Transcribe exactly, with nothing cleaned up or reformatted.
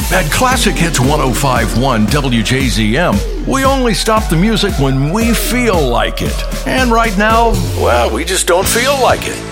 At Classic Hits one oh five point one W J Z M, we only stop the music when we feel like it. And right now, well, we just don't feel like it.